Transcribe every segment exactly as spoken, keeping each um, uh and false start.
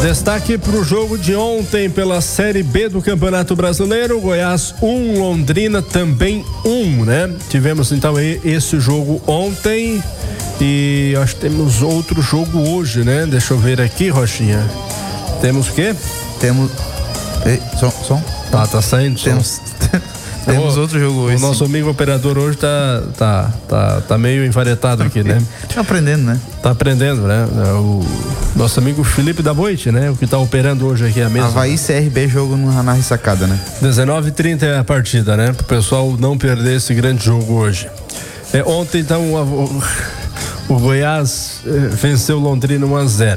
Destaque para o jogo de ontem pela Série B do Campeonato Brasileiro. Goiás um, Londrina também um, né? Tivemos então esse jogo ontem e acho que temos outro jogo hoje, né? Deixa eu ver aqui, Rochinha. Temos o quê? Temos... Ei, som, som. Tá, tá saindo som. Temos... Temos o, outro jogo hoje. O nosso sim. amigo operador hoje tá, tá, tá, tá meio envaretado aqui, né? Tá aprendendo, né? Tá aprendendo, né? O nosso amigo Felipe da Boite, né? O que tá operando hoje aqui a mesa. Avaí C R B jogo no, na ressacada, né? dezenove e trinta é a partida, né? Pro pessoal não perder esse grande jogo hoje. É, ontem, então, o, o Goiás é, venceu Londrina um a zero.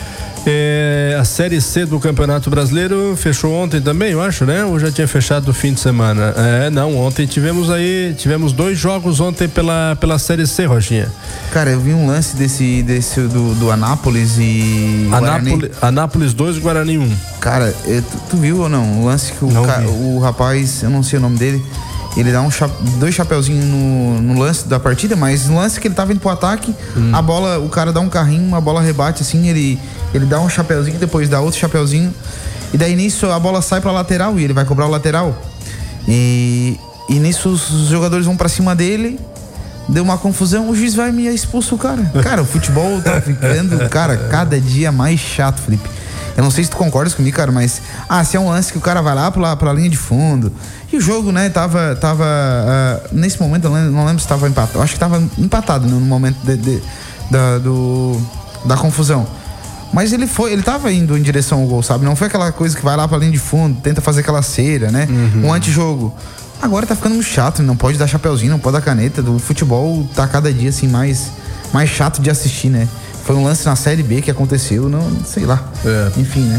É, a Série C do Campeonato Brasileiro fechou ontem também, eu acho, né? Ou já tinha fechado no fim de semana? É, não, ontem tivemos aí, tivemos dois jogos ontem pela, pela Série C, Rochinha. Cara, eu vi um lance desse, desse do, do Anápolis e Anápolis, Anápolis dois e Guarani um. Cara, eu, tu, tu viu ou não? O lance que o, ca, o rapaz, eu não sei o nome dele, ele dá um cha, dois chapeuzinhos no, no lance da partida, mas no lance que ele tava indo pro ataque, hum. a bola, o cara dá um carrinho, uma bola rebate assim, ele, ele dá um chapeuzinho, depois dá outro chapeuzinho, e daí nisso a bola sai pra lateral e ele vai cobrar o lateral. E, e nisso os jogadores vão pra cima dele, deu uma confusão, o juiz vai me expulsa o cara. Cara, o futebol tá ficando, cara, cada dia mais chato, Felipe. Eu não sei se tu concordas comigo, cara, mas ah, se é um lance que o cara vai lá pra, pra linha de fundo. E o jogo, né, tava, tava uh, nesse momento, eu não lembro, não lembro se tava empatado, eu acho que tava empatado, né, no momento de, de, da, do, da confusão. Mas ele foi, ele tava indo em direção ao gol, sabe? Não foi aquela coisa que vai lá pra linha de fundo, tenta fazer aquela cera, né? Uhum. Um antijogo. Agora tá ficando muito chato, não pode dar chapeuzinho, não pode dar caneta. O futebol tá cada dia assim mais, mais chato de assistir, né? Foi um lance na Série B que aconteceu, não sei lá. É. Enfim, né?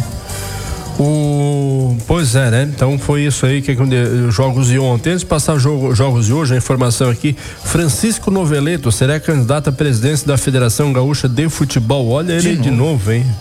O... Pois é, né? Então foi isso aí que os jogos de ontem. Antes de passar os jogo, jogos de hoje, a informação aqui: Francisco Noveleto será candidato à presidência da Federação Gaúcha de Futebol. Olha ele de, de novo. novo, hein?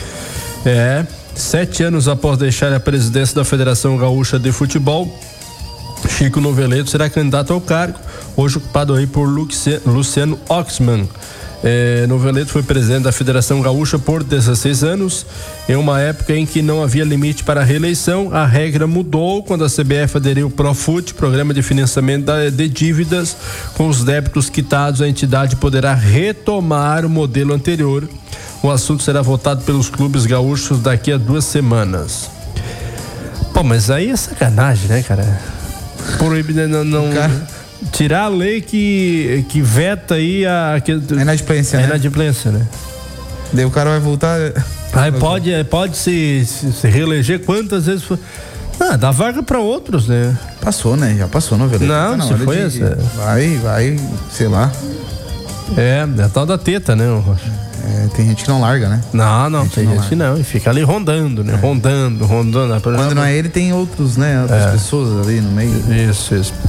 É, sete anos após deixar a presidência da Federação Gaúcha de Futebol, Chico Noveleto será candidato ao cargo, hoje ocupado aí por Luciano Oxman. É, Noveleto foi presidente da Federação Gaúcha por dezesseis anos. Em uma época em que não havia limite para a reeleição, a regra mudou quando a C B F aderiu ao Profut, Programa de Financiamento de Dívidas. Com os débitos quitados, a entidade poderá retomar o modelo anterior. O assunto será votado pelos clubes gaúchos daqui a duas semanas. Pô, mas aí é sacanagem, né, cara? Proibido, não... não... Cara... Tirar a lei que, que veta aí a... a é inadimplência, né? É inadimplência, né? Daí o cara vai voltar... Aí pode, pode se, se, se reeleger quantas vezes for... Ah, dá vaga pra outros, né? Passou, né? Já passou, não, velho? Não, tá se foi de, essa... Vai, vai, sei lá. É, é a tal da teta, né, Rocha? É, tem gente que não larga, né? Não, não, tem, tem gente que não, e fica ali rondando, né? É. Rondando, rondando. Quando não é ele, tem outros, né? Outras é. pessoas ali no meio. Isso, isso.